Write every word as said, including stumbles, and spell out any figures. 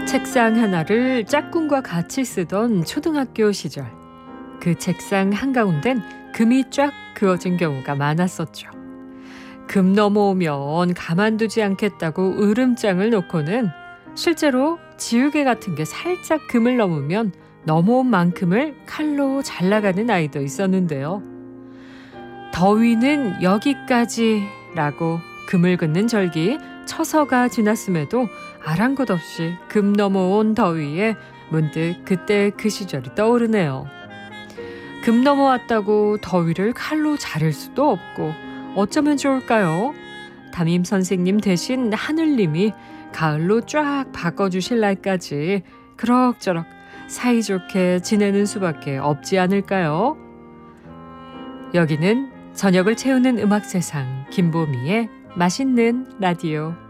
책상 하나를 짝꿍과 같이 쓰던 초등학교 시절. 그 책상 한가운데는 금이 쫙 그어진 경우가 많았었죠. 금 넘어오면 가만두지 않겠다고 으름장을 놓고는 실제로 지우개 같은 게 살짝 금을 넘으면 넘어온 만큼을 칼로 잘라가는 아이도 있었는데요. 더위는 여기까지라고 금을 긋는 절기 처서가 지났음에도 아랑곳 없이 금 넘어온 더위에 문득 그때 그 시절이 떠오르네요. 금 넘어왔다고 더위를 칼로 자를 수도 없고 어쩌면 좋을까요? 담임 선생님 대신 하늘님이 가을로 쫙 바꿔주실 날까지 그럭저럭 사이좋게 지내는 수밖에 없지 않을까요? 여기는 저녁을 채우는 음악 세상 김보미의 맛있는 라디오.